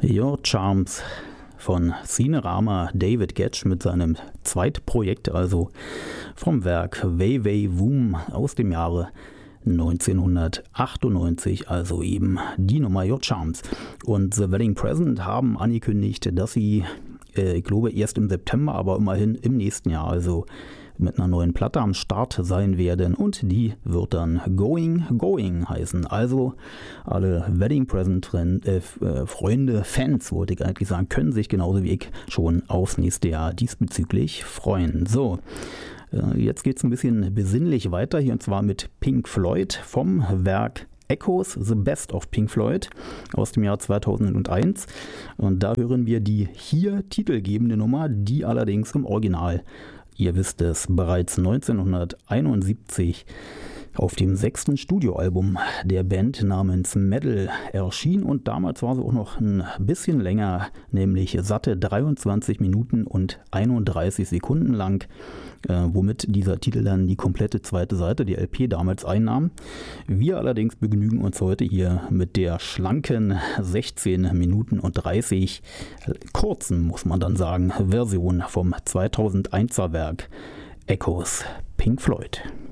Your Charms von Cinerama David Gedge mit seinem Zweitprojekt, also vom Werk Wei Wei Wum aus dem Jahre 1998, also eben die Nummer Your Charms. Und The Wedding Present haben angekündigt, dass sie, ich glaube erst im September, aber immerhin im nächsten Jahr, also mit einer neuen Platte am Start sein werden, und die wird dann Going heißen. Also alle Wedding Present Freunde, Fans wollte ich eigentlich sagen, können sich genauso wie ich schon aufs nächste Jahr diesbezüglich freuen. So, jetzt geht es ein bisschen besinnlich weiter hier, und zwar mit Pink Floyd vom Werk Echoes, The Best of Pink Floyd aus dem Jahr 2001. Und da hören wir die hier titelgebende Nummer, die allerdings im Original, ihr wisst es, bereits 1971 auf dem 6. Studioalbum der Band namens Meddle erschien, und damals war sie auch noch ein bisschen länger, nämlich satte 23 Minuten und 31 Sekunden lang, womit dieser Titel dann die komplette zweite Seite der LP damals einnahm. Wir allerdings begnügen uns heute hier mit der schlanken 16 Minuten und 30 kurzen, muss man dann sagen, Version vom 2001er Werk Echoes, Pink Floyd.